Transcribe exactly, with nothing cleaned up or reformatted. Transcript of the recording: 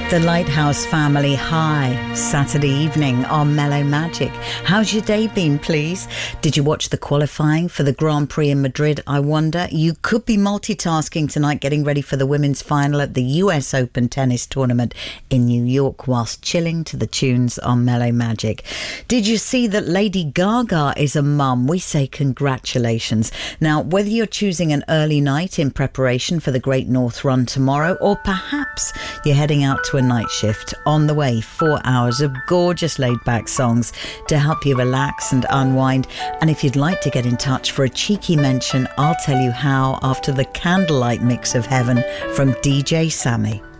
The Lighthouse Family, hi, Saturday evening on Mellow Magic. How's your day been, please? Did you watch the qualifying for the Grand Prix in Madrid, I wonder? You could be multitasking tonight, getting ready for the women's final at the U S Open tennis tournament in New York whilst chilling to the tunes on Mellow Magic. Did you see that Lady Gaga is a mum? We say congratulations. Now, whether you're choosing an early night in preparation for the Great North Run tomorrow, or perhaps you're heading out to a night shift, on the way, four hours of gorgeous laid-back songs to help you relax and unwind. And if you'd like to get in touch for a cheeky mention, I'll tell you how after the candlelight mix of heaven from D J Sammy.